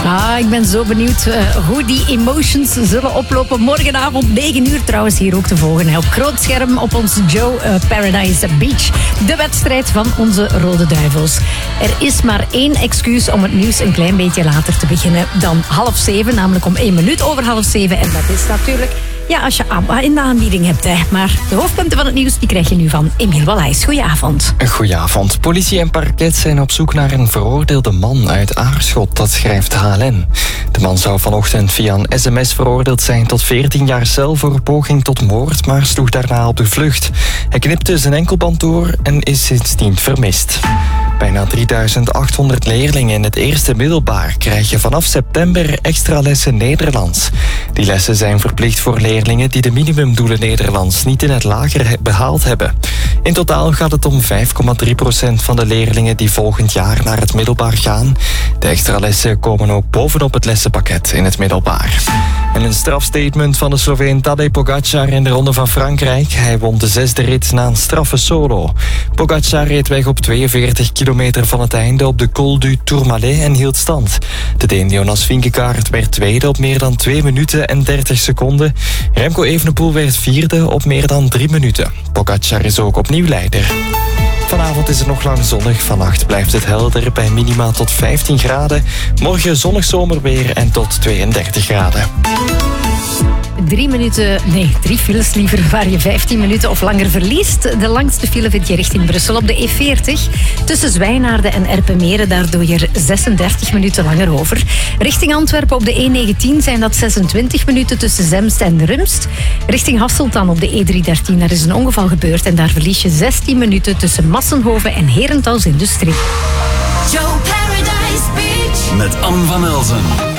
Ik ben zo benieuwd hoe die emotions zullen oplopen. Morgenavond 9 uur trouwens hier ook te volgen. Op groot scherm op ons Joe Paradise Beach. De wedstrijd van onze Rode Duivels. Er is maar één excuus om het nieuws een klein beetje later te beginnen dan 6:30. Namelijk om 1 minuut over 6:30. En dat is natuurlijk... Ja, als je ABBA in de aanbieding hebt. Hè. Maar de hoofdpunten van het nieuws die krijg je nu van Emiel Wallijs. Goedenavond. Goedenavond. Politie en parket zijn op zoek naar een veroordeelde man uit Aarschot. Dat schrijft HLN. De man zou vanochtend via een sms veroordeeld zijn tot 14 jaar cel voor poging tot moord, maar sloeg daarna op de vlucht. Hij knipte zijn enkelband door en is sindsdien vermist. Bijna 3800 leerlingen in het eerste middelbaar krijgen vanaf september extra lessen Nederlands. Die lessen zijn verplicht voor leerlingen die de minimumdoelen Nederlands niet in het lager behaald hebben. In totaal gaat het om 5,3% van de leerlingen die volgend jaar naar het middelbaar gaan. De extra lessen komen ook bovenop het lessenpakket in het middelbaar. En een strafstatement van de Sloveen Tadej Pogačar in de Ronde van Frankrijk. Hij won de 6e rit na een straffe solo. Pogačar reed weg op 42 kilometer van het einde op de Col du Tourmalet en hield stand. De Deen Jonas Vingegaard werd tweede op meer dan 2 minuten en 30 seconden. Remco Evenepoel werd vierde op meer dan 3 minuten. Pogačar is ook opnieuw leider. Vanavond is het nog lang zonnig. Vannacht blijft het helder bij minima tot 15 graden. Morgen zonnig zomerweer en tot 32 graden. 3 files liever, waar je 15 minuten of langer verliest. De langste file vind je richting Brussel op de E40. Tussen Zwijnaarden en Erpenmeren, daar doe je er 36 minuten langer over. Richting Antwerpen op de E19 zijn dat 26 minuten tussen Zemst en Rumst. Richting Hasselt dan op de E313, daar is een ongeval gebeurd en daar verlies je 16 minuten tussen Massenhoven en Herentals Industrie. Joe Paradise Beach met Anne van Elzen.